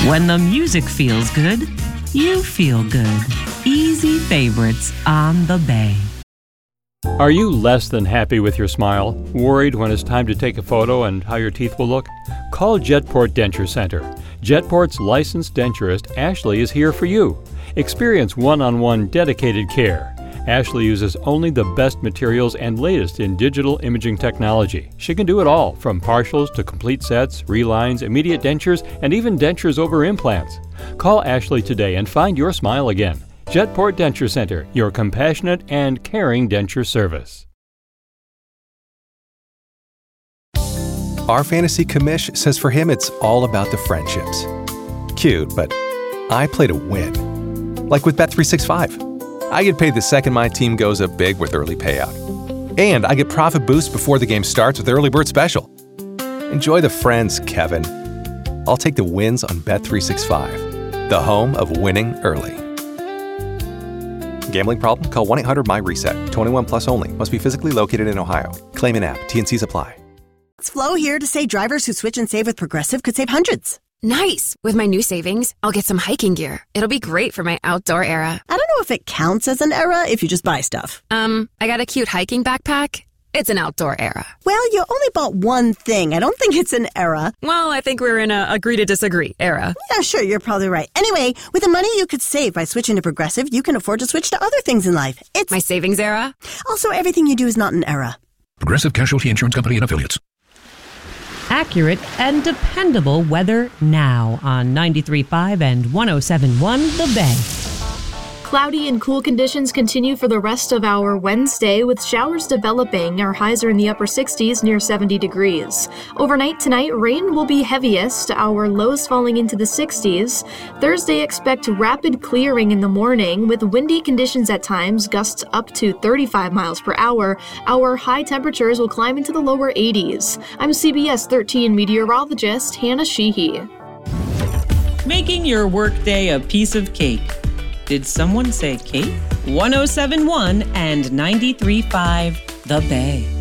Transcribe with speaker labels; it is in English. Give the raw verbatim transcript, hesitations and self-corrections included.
Speaker 1: When the music feels good, you feel good. Easy favorites on the Bay.
Speaker 2: Are you less than happy with your smile? Worried when it's time to take a photo and how your teeth will look? Call Jetport Denture Center. Jetport's licensed denturist, Ashley, is here for you. Experience one-on-one dedicated care. Ashley uses only the best materials and latest in digital imaging technology. She can do it all, from partials to complete sets, relines, immediate dentures, and even dentures over implants. Call Ashley today and find your smile again. Jetport Denture Center, your compassionate and caring denture service.
Speaker 3: Our fantasy commish says for him it's all about the friendships. Cute, but I play to win. Like with Bet three sixty-five. I get paid the second my team goes up big with early payout. And I get profit boost before the game starts with Early Bird Special. Enjoy the friends, Kevin. I'll take the wins on Bet three sixty-five, the home of winning early. Gambling problem? Call one eight hundred M Y reset. twenty-one plus only. Must be physically located in Ohio. Claim in app. T N Cs apply.
Speaker 4: It's Flo here to say drivers who switch and save with Progressive could save hundreds.
Speaker 5: Nice! With my new savings, I'll get some hiking gear. It'll be great for my outdoor era.
Speaker 4: I don't know if it counts as an era if you just buy stuff.
Speaker 5: Um, I got a cute hiking backpack. It's an outdoor era.
Speaker 4: Well, you only bought one thing. I don't think it's an era.
Speaker 5: Well, I think we're in a agree to disagree era.
Speaker 4: Yeah, sure, you're probably right. Anyway, with the money you could save by switching to Progressive, you can afford to switch to other things in life. It's
Speaker 5: my savings era.
Speaker 4: Also, everything you do is not an era.
Speaker 6: Progressive Casualty Insurance Company and Affiliates.
Speaker 1: Accurate and dependable weather now on ninety-three point five and one oh seven point one The Bay.
Speaker 7: Cloudy and cool conditions continue for the rest of our Wednesday, with showers developing. Our highs are in the upper sixties, near seventy degrees. Overnight tonight, rain will be heaviest, our lows falling into the sixties. Thursday, expect rapid clearing in the morning, with windy conditions at times, gusts up to thirty-five miles per hour. Our high temperatures will climb into the lower eighties. I'm C B S thirteen meteorologist Hannah Sheehy.
Speaker 1: Making your workday a piece of cake. Did someone say cake? one oh seven point one and ninety-three point five The Bay.